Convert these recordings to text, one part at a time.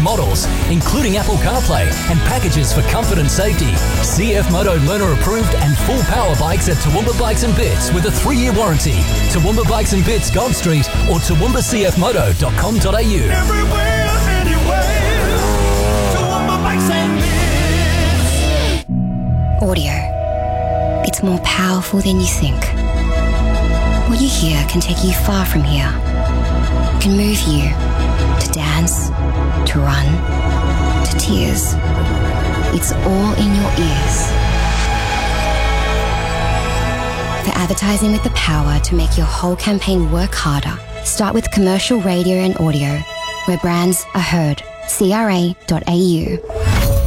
models, including Apple CarPlay and packages for comfort and safety. CF Moto learner approved and full power bikes at Toowoomba Bikes and Bits with a 3-year warranty. Toowoomba Bikes and Bits, Gold Street or toowoombaCFmoto.com.au. Everywhere, anywhere, Toowoomba Bikes and Bits. Audio. It's more powerful than you think. What you hear can take you far from here. Can move you to dance, to run, to tears. It's all in your ears. For advertising with the power to make your whole campaign work harder, start with commercial radio and audio, where brands are heard. CRA.au.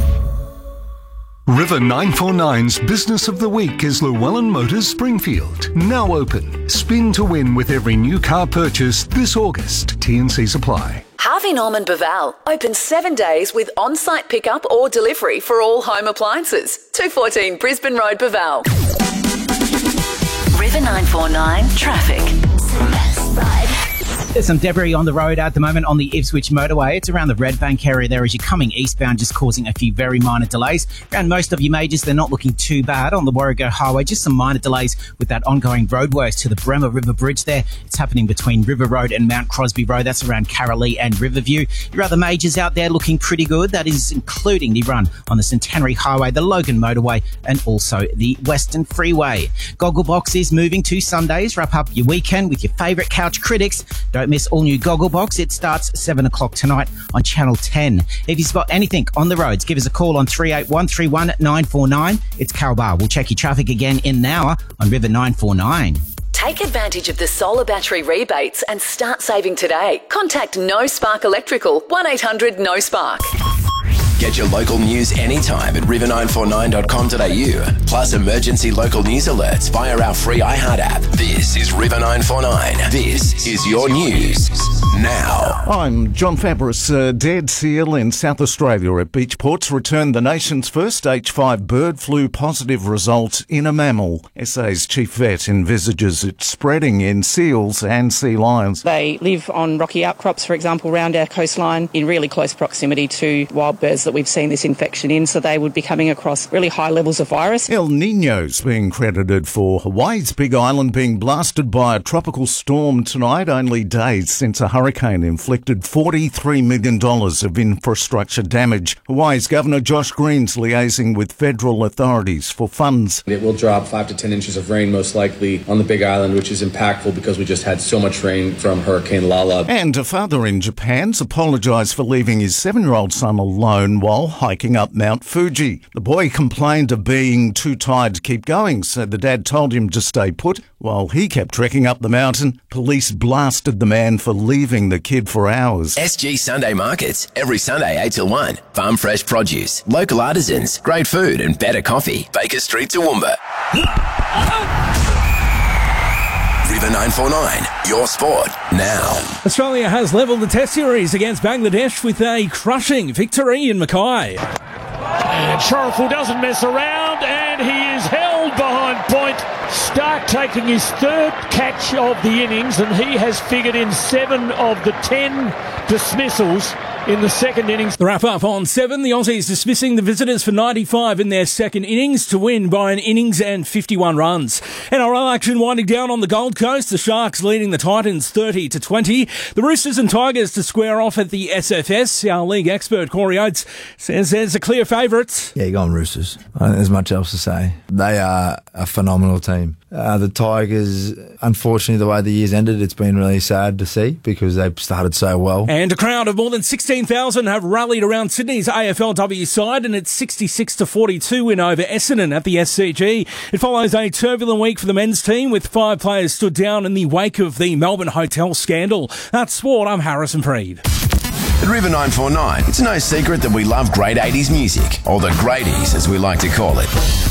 River 949's Business of the Week is Llewellyn Motors Springfield. Now open. Spin to win with every new car purchase this August. T&Cs apply. Harvey Norman Baval, open 7 days with on-site pickup or delivery for all home appliances. 214 Brisbane Road, Baval. River 949 traffic. There's some debris on the road at the moment on the Ipswich motorway. It's around the Redbank area there as you're coming eastbound, just causing a few very minor delays. Around most of your majors, they're not looking too bad. On the Warrego Highway, just some minor delays with that ongoing roadworks to the Bremer River Bridge there. It's happening between River Road and Mount Crosby Road. That's around Carolee and Riverview. Your other majors out there looking pretty good. That is including the run on the Centenary Highway, the Logan Motorway, and also the Western Freeway. Gogglebox is moving to Sundays. Wrap up your weekend with your favourite couch critics. Don't miss all new Gogglebox. It starts 7 o'clock tonight on Channel 10. If you spot anything on the roads, give us a call on 381 949. It's Carol Barr. We'll check your traffic again in an hour on River 949. Take advantage of the solar battery rebates and start saving today. Contact No Spark Electrical, 1800 No Spark. Get your local news anytime at river949.com.au. Plus emergency local news alerts via our free iHeart app. This is River 949. This is your news now. I'm John Fabris. A dead seal in South Australia at Beachports returned the nation's first H5 bird flu positive result in a mammal. SA's chief vet envisages it spreading in seals and sea lions. They live on rocky outcrops, for example, around our coastline in really close proximity to wild birds that we've seen this infection in, so they would be coming across really high levels of virus. El Niño's being credited for Hawaii's Big Island being blasted by a tropical storm tonight, only days since a hurricane inflicted $43 million of infrastructure damage. Hawaii's Governor Josh Green's liaising with federal authorities for funds. It will drop 5 to 10 inches of rain most likely on the Big Island, which is impactful because we just had so much rain from Hurricane Lala. And a father in Japan's apologised for leaving his 7-year-old son alone while hiking up Mount Fuji. The boy complained of being too tired to keep going, so the dad told him to stay put. While he kept trekking up the mountain, police blasted the man for leaving the kid for hours. SG Sunday Markets, every Sunday 8 till 1. Farm fresh produce, local artisans, great food and better coffee. Baker Street, Toowoomba. River 949, your sport now. Australia has levelled the Test series against Bangladesh with a crushing victory in Mackay. And Sharaful doesn't mess around, and he is held behind point. Stark taking his third catch of the innings, and he has figured in 7 of the 10 dismissals in the second innings. The wrap-up on 7, the Aussies dismissing the visitors for 95 in their second innings to win by an innings and 51 runs. NRL action winding down on the Gold Coast, the Sharks leading the Titans 30-20. The Roosters and Tigers to square off at the SFS. Our league expert Corey Oates says there's a clear favourites. Yeah, you're going Roosters. I don't think there's much else to say. They are a phenomenal team. The Tigers, unfortunately, the way the year's ended, it's been really sad to see because they've started so well. And a crowd of more than 16,000 have rallied around Sydney's AFLW side in its 66-42 win over Essendon at the SCG. It follows a turbulent week for the men's team with 5 players stood down in the wake of the Melbourne hotel scandal. That's sport. I'm Harrison Freed. At River 949, it's no secret that we love great 80s music, or the greaties as we like to call it.